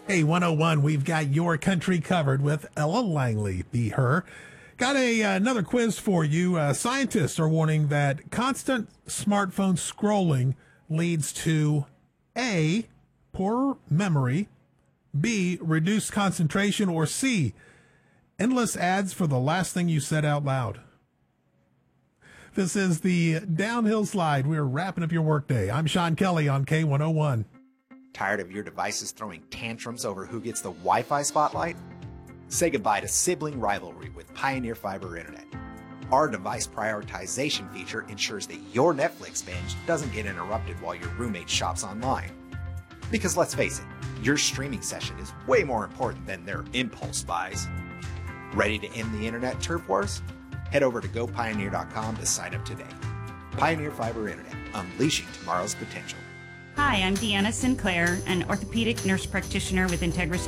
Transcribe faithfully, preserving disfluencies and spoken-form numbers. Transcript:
Hey, one oh one, we've got your country covered with Ella Langley, be her. Got a uh, another quiz for you. Uh, scientists are warning that constant smartphone scrolling leads to A, poor memory, B, reduced concentration, or C, endless ads for the last thing you said out loud. This is the Downhill Slide. We're wrapping up your workday. I'm Sean Kelly on K one oh one. Tired of your devices throwing tantrums over who gets the Wi-Fi spotlight? Say goodbye to sibling rivalry with Pioneer Fiber Internet. Our device prioritization feature ensures that your Netflix binge doesn't get interrupted while your roommate shops online. Because let's face it, your streaming session is way more important than their impulse buys. Ready to end the internet turf wars? Head over to go pioneer dot com to sign up today. Pioneer Fiber Internet, unleashing tomorrow's potential. Hi, I'm Deanna Sinclair, an orthopedic nurse practitioner with Integris